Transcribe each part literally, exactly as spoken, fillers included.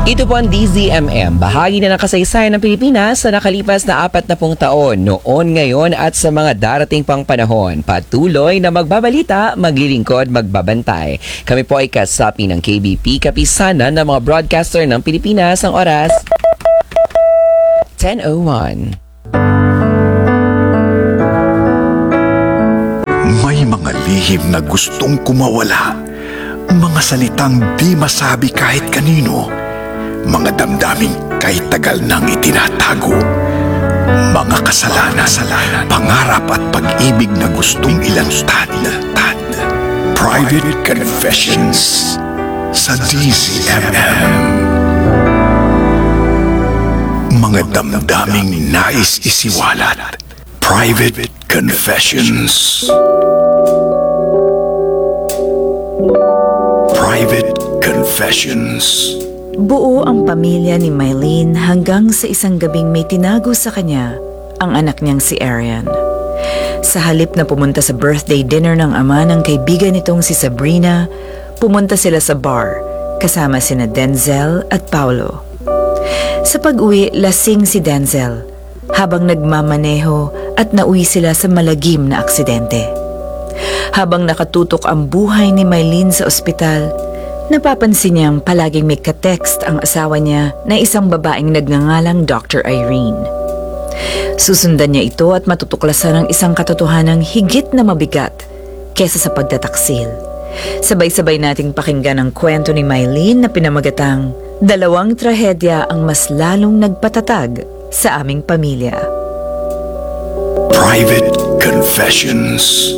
Ito po ang D Z M M, bahagi na ng kasaysayan ng Pilipinas sa nakalipas na apat na pung taon, noon, ngayon at sa mga darating pang panahon. Patuloy na magbabalita, maglilingkod, magbabantay. Kami po ay kasapi ng K B P, kapisanan ng mga broadcaster ng Pilipinas. Ang oras, ten oh one. May mga lihim na gustong kumawala, mga salitang di masabi kahit kanino, mga damdaming kahit tagal nang itinatago, mga kasalanan, pangarap at pag-ibig na gustong ilantad. Private Confessions sa D Z M M. Mga damdaming nais isiwalat. Private Confessions. Private Confessions. Buo ang pamilya ni Mylene hanggang sa isang gabing may tinago sa kanya ang anak niyang si Arian. Sa halip na pumunta sa birthday dinner ng ama ng kaibigan nitong si Sabrina, pumunta sila sa bar kasama sina Denzel at Paulo. Sa pag-uwi, lasing si Denzel habang nagmamaneho at nauwi sila sa malagim na aksidente. Habang nakatutok ang buhay ni Mylene sa ospital, napapansin niyang palaging may ka-text ang asawa niya na isang babaeng nagngangalang Doctor Irene. Susundan niya ito at matutuklasan ng isang katotohanang higit na mabigat kesa sa pagtataksil. Sabay-sabay nating pakinggan ang kwento ni Mylene na pinamagatang Dalawang Trahedya ang mas lalong nagpatatag sa aming pamilya. Private Confessions.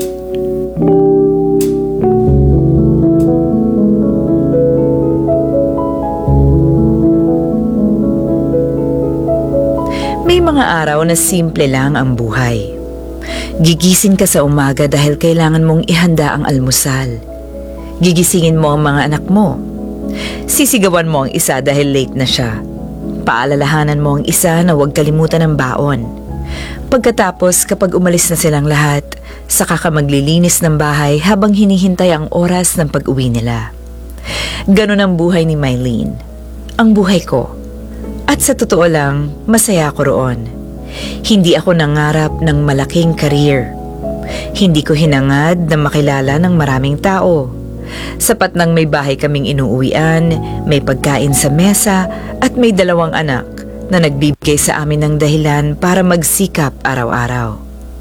May mga araw na simple lang ang buhay. Gigising ka sa umaga dahil kailangan mong ihanda ang almusal. Gigisingin mo ang mga anak mo. Sisigawan mo ang isa dahil late na siya. Paalalahanan mo ang isa na huwag kalimutan ng baon. Pagkatapos, kapag umalis na silang lahat, saka ka maglilinis ng bahay habang hinihintay ang oras ng pag-uwi nila. Ganon ang buhay ni Mylene. Ang buhay ko. At sa totoo lang, masaya ako roon. Hindi ako nangarap ng malaking career. Hindi ko hinangad na makilala ng maraming tao. Sapat nang may bahay kaming inuuwian, may pagkain sa mesa, at may dalawang anak na nagbibigay sa amin ng dahilan para magsikap araw-araw.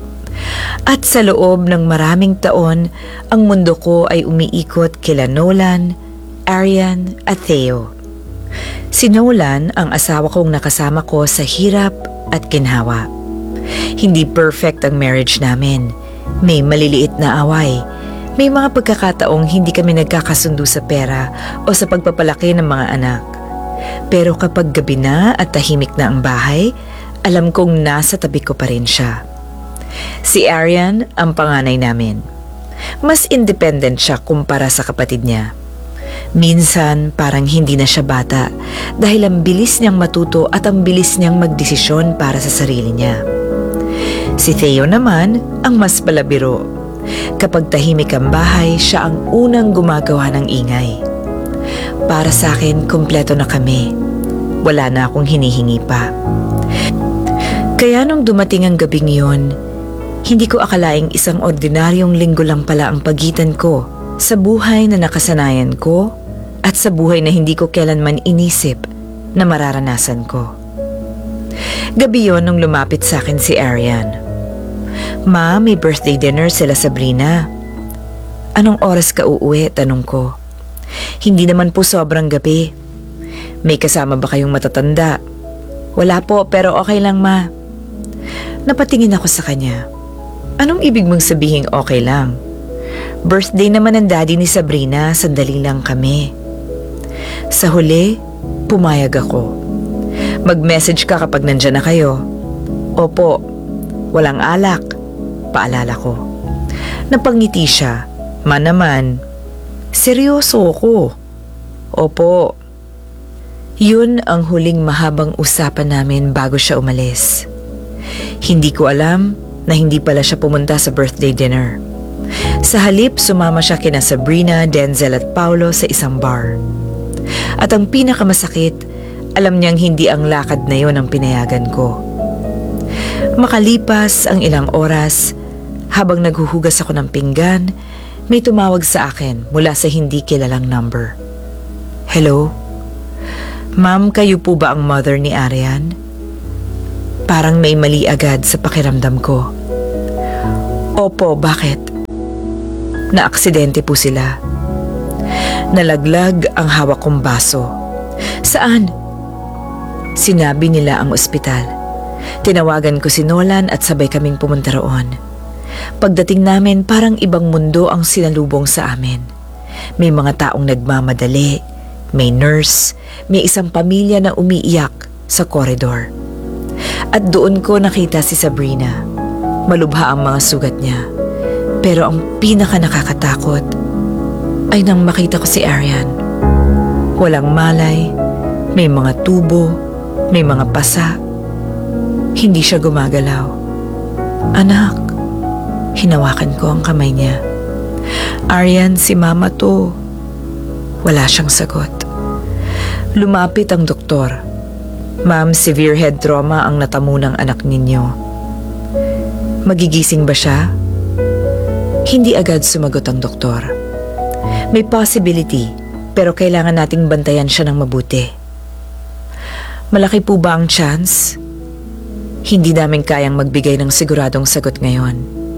At sa loob ng maraming taon, ang mundo ko ay umiikot kila Nolan, Arian at Theo. Si Nolan ang asawa kong nakasama ko sa hirap at ginhawa. Hindi perfect ang marriage namin. May maliliit na away. May mga pagkakataong hindi kami nagkakasundo sa pera o sa pagpapalaki ng mga anak. Pero kapag gabi na at tahimik na ang bahay, alam kong nasa tabi ko pa rin siya. Si Arian ang panganay namin. Mas independent siya kumpara sa kapatid niya. Minsan parang hindi na siya bata dahil ang bilis niyang matuto at ang bilis niyang magdesisyon para sa sarili niya. Si Theo naman ang mas palabiro. Kapag tahimik ang bahay, siya ang unang gumagawa ng ingay. Para sa akin, kumpleto na kami. Wala na akong hinihingi pa. Kaya nung dumating ang gabing yun, hindi ko akalaing isang ordinaryong linggo lang pala ang pagitan ko sa buhay na nakasanayan ko at sa buhay na hindi ko kailanman inisip na mararanasan ko. Gabi yon nung lumapit sa akin si Arian. Ma, may birthday dinner sila Sabrina. Anong oras ka uuwi? Tanong ko. Hindi naman po sobrang gabi. May kasama ba kayong matatanda? Wala po, pero okay lang, ma. Napatingin ako sa kanya. Anong ibig mong sabihing okay lang? Birthday naman ng daddy ni Sabrina, sandali lang kami. Sa huli, pumayag ako. Mag-message ka kapag nandyan na kayo. Opo, walang alak, paalala ko. Napangiti siya. Ma naman, seryoso ko. Opo. Yun ang huling mahabang usapan namin bago siya umalis. Hindi ko alam na hindi pala siya pumunta sa birthday dinner. Sa halip, sumama siya kina Sabrina, Denzel at Paulo sa isang bar. At ang pinakamasakit, Alam niyang hindi ang lakad na yon ang pinayagan ko. Makalipas ang ilang oras, habang naghuhugas ako ng pinggan, may tumawag sa akin mula sa hindi kilalang number. Hello? Ma'am, kayo po ba ang mother ni Arian? Parang may mali agad sa pakiramdam ko. Opo, bakit? Naaksidente po sila. Nalaglag ang hawak kong baso. Saan? Sinabi nila ang ospital. Tinawagan ko si Nolan at sabay kaming pumunta roon. Pagdating namin, parang ibang mundo ang sinalubong sa amin. May mga taong nagmamadali, may nurse, may isang pamilya na umiiyak sa koridor. At doon ko nakita si Sabrina. Malubha ang mga sugat niya. Pero ang pinaka nakakatakot ay nang makita ko si Arian. Walang malay, may mga tubo, may mga pasa. Hindi siya gumagalaw. Anak, hinawakan ko ang kamay niya. Arian, si mama to. Wala siyang sagot. Lumapit ang doktor. Ma'am, severe head trauma ang natamo ng anak ninyo. Magigising ba siya? Hindi agad sumagot ang doktor. May possibility, pero kailangan nating bantayan siya ng mabuti. Malaki po ba ang chance? Hindi namin kayang magbigay ng siguradong sagot ngayon.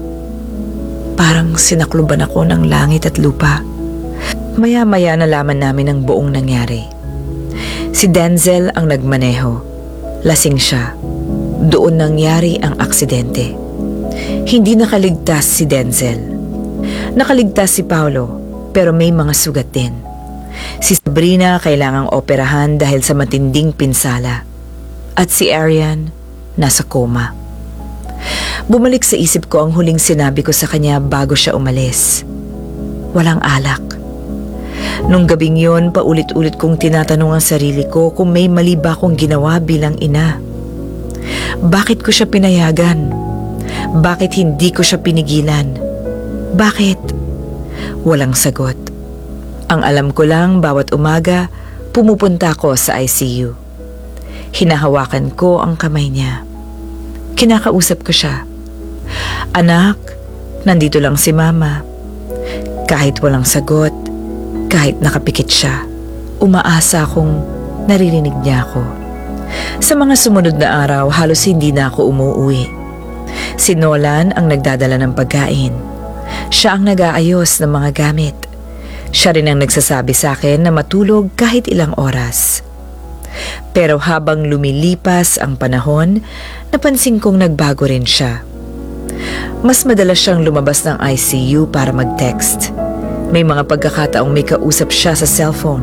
Parang sinakluban ako ng langit at lupa. Maya-maya nalaman namin ang buong nangyari. Si Denzel ang nagmaneho. Lasing siya. Doon nangyari ang aksidente. Hindi nakaligtas si Denzel. Nakaligtas si Paulo, pero may mga sugat din. Si Sabrina kailangang operahan dahil sa matinding pinsala. At si Arian, nasa coma. Bumalik sa isip ko ang huling sinabi ko sa kanya bago siya umalis. Walang alak. Nung gabing yon, paulit-ulit kong tinatanong ang sarili ko kung may mali ba akong ginawa bilang ina. Bakit ko siya pinayagan? Bakit hindi ko siya pinigilan? Bakit? Walang sagot. Ang alam ko lang, bawat umaga, pumupunta ko sa I C U. Hinahawakan ko ang kamay niya. Kinakausap ko siya. Anak, nandito lang si mama. Kahit walang sagot, kahit nakapikit siya, umaasa akong naririnig niya ako. Sa mga sumunod na araw, halos hindi na ako umuwi. Si Nolan ang nagdadala ng pagkain. Siya ang nag-aayos ng mga gamit. Siya rin ang nagsasabi sa akin na matulog kahit ilang oras. Pero habang lumilipas ang panahon, napansin kong nagbago rin siya. Mas madalas siyang lumabas ng I C U para mag-text. May mga pagkakataong may kausap siya sa cellphone.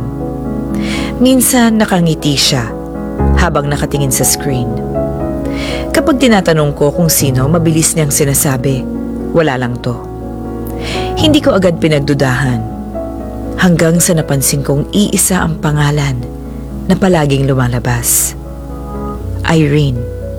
Minsan nakangiti siya habang nakatingin sa screen. Kapag tinatanong ko kung sino, mabilis niyang sinasabi, wala lang to. Hindi ko agad pinagdudahan hanggang sa napansin kong iisa ang pangalan na palaging lumalabas. Irene.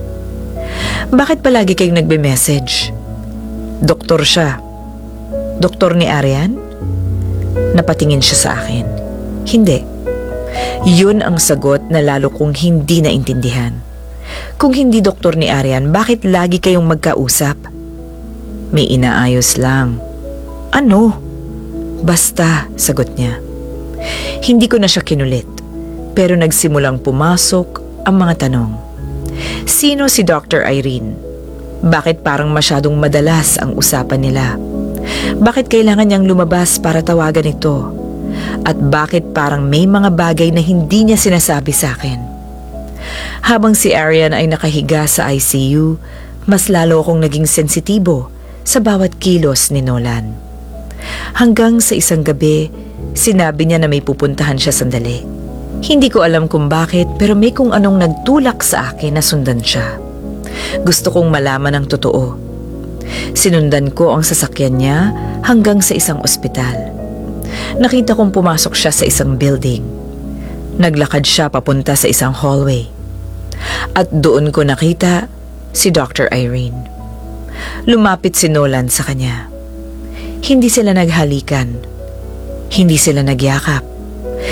Bakit palagi kayong nagbe-message? Doktor siya. Doktor ni Arian? Napatingin siya sa akin. Hindi. Yun ang sagot na lalo kong hindi naintindihan. Kung hindi doktor ni Arian, bakit lagi kayong magkausap? May inaayos lang. Ano? Basta, sagot niya. Hindi ko na siya kinulit, pero nagsimulang pumasok ang mga tanong. Sino si Doctor Irene? Bakit parang masyadong madalas ang usapan nila? Bakit kailangan niyang lumabas para tawagan ito? At bakit parang may mga bagay na hindi niya sinasabi sa akin? Habang si Arian ay nakahiga sa I C U, mas lalo akong naging sensitibo sa bawat kilos ni Nolan. Hanggang sa isang gabi, sinabi niya na may pupuntahan siya sandali. Hindi ko alam kung bakit, pero may kung anong nagtulak sa akin na sundan siya. Gusto kong malaman ang totoo. Sinundan ko ang sasakyan niya hanggang sa isang ospital. Nakita kong pumasok siya sa isang building. Naglakad siya papunta sa isang hallway. At doon ko nakita si Doctor Irene. Lumapit si Nolan sa kanya. Hindi sila naghalikan. Hindi sila nagyakap.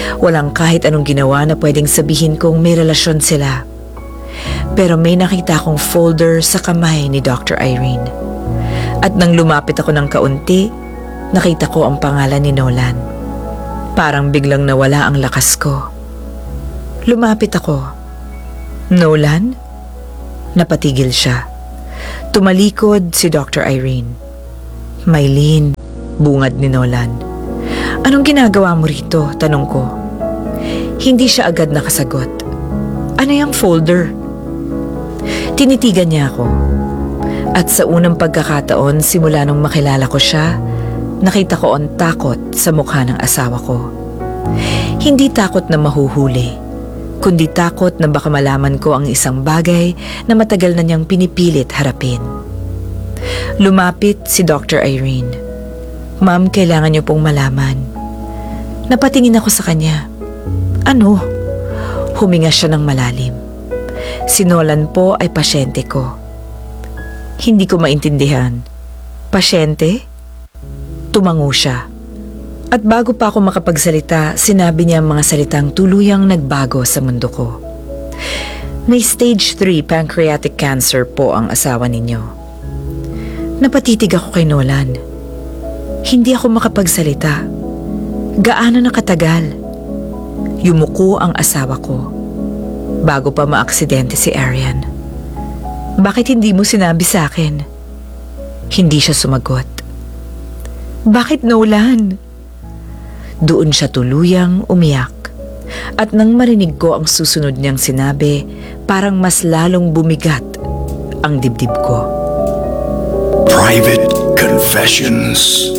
Walang kahit anong ginawa na pwedeng sabihin kong may relasyon sila. Pero may nakita akong folder sa kamay ni Doctor Irene. At nang lumapit ako ng kaunti, nakita ko ang pangalan ni Nolan. Parang biglang nawala ang lakas ko. Lumapit ako. Nolan? Napatigil siya. Tumalikod si Doctor Irene. Maylene, bungad ni Nolan. Anong ginagawa mo rito? Tanong ko. Hindi siya agad nakasagot. Ano yung folder? Tinitigan niya ako. At sa unang pagkakataon, simula nung makilala ko siya, nakita ko ang takot sa mukha ng asawa ko. Hindi takot na mahuhuli, kundi takot na baka malaman ko ang isang bagay na matagal na niyang pinipilit harapin. Lumapit si Doctor Irene. Ma'am, kailangan niyo pong malaman. Napatingin ako sa kanya. Ano? Huminga siya ng malalim. Si Nolan po ay pasyente ko. Hindi ko maintindihan. Pasyente? Tumango siya. At bago pa ako makapagsalita, sinabi niya ang mga salitang tuluyang nagbago sa mundo ko. May stage three pancreatic cancer po ang asawa ninyo. Napatitig ako kay Nolan. Hindi ako makapagsalita. Gaano na katagal? Yumuko ang asawa ko. Bago pa maaksidente si Arian. Bakit hindi mo sinabi sa akin? Hindi siya sumagot. Bakit Nolan? Doon siya tuluyang umiyak. At nang marinig ko ang susunod niyang sinabi, parang mas lalong bumigat ang dibdib ko. Private Confessions.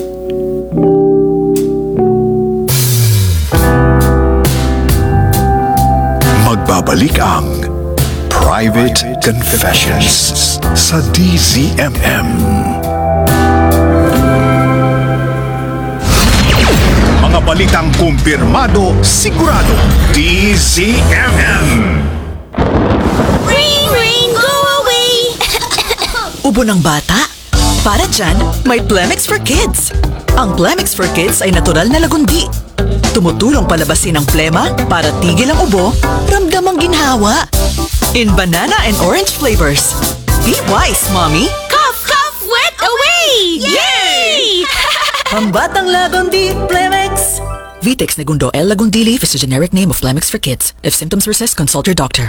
Magbabalik ang Private Confessions sa D Z M M. Mga balitang kumpirmado, sigurado, D Z M M. Rain, rain, go away! Ubo ng bata? Para dyan, may Plemix for Kids. Ang Plemix for Kids ay natural na lagundi. Tumutulong palabasin ang plema para tigil ang ubo, ramdam ang ginhawa. In banana and orange flavors. Be wise, Mommy! Cough, cough, wet away! Yay! Pambatang lagundi, Plemix! Vitex Negundo L. Lagundi Leaf is the generic name of Plemix for Kids. If symptoms persist, consult your doctor.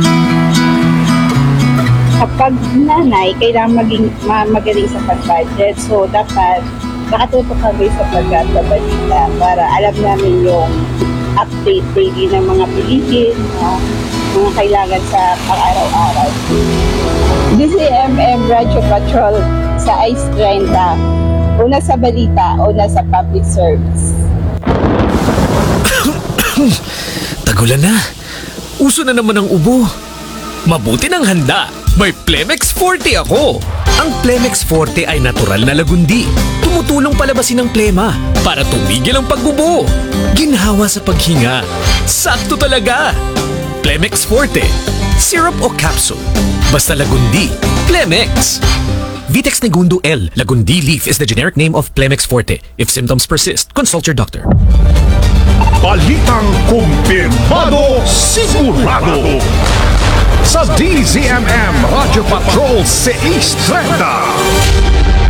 Kapag nanay, kailangan maging ma- magaling sa pag-budget. So, dapat nakatutok kami sa pagkakabalita para alam namin yung update daily ng mga Pilipin, no? Mga kailangan sa pang-araw-araw. D Z M M Radio Patrol sa I C E thirty. Una sa balita, una sa public service. Tagulan na. Uso na naman ang ubo. Mabuti ng handa. May Plemix forty ako. Ang Plemix forty ay natural na lagundi. Tumutulong palabasin ang plema para tumigil ang pagbubo. Ginhawa sa paghinga. Sakto talaga. Plemix forty. Syrup o capsule. Basta lagundi. Plemix. Vitex Negundo L. Lagundi Leaf is the generic name of Plemix forty. If symptoms persist, consult your doctor. Balitang kumpirmado, sigurado. Sa D Z M M Radio Patrol seis thirty.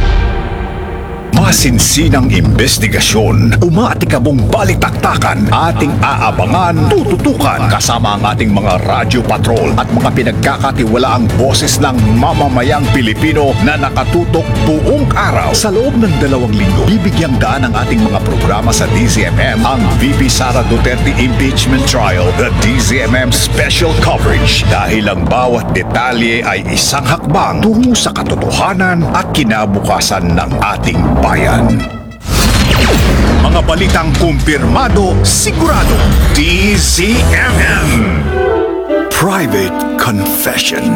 Masinsinang investigasyon, umaatikabong balitaktakan, ating aabangan, tututukan kasama ang ating mga radyo patrol at mga pinagkakatiwalaang boses ng mamamayang Pilipino na nakatutok buong araw. Sa loob ng dalawang linggo, bibigyang daan ang ating mga programa sa D Z M M ang V P Sara Duterte Impeachment Trial, the D Z M M Special Coverage, dahil ang bawat detalye ay isang hakbang tungo sa katotohanan at kinabukasan ng ating bayan. Mga balitang kumpirmado, sigurado, D Z M M. Private Confession.